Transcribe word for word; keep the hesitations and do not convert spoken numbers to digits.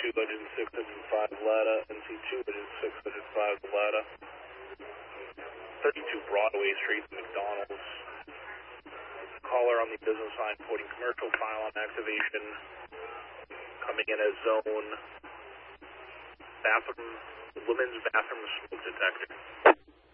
two hundred six hundred five Lada, N C two hundred six hundred five Lada, thirty-two Broadway Street, McDonald's. Caller on the business line, quoting commercial file on activation, coming in as zone bathroom, women's bathroom smoke detector.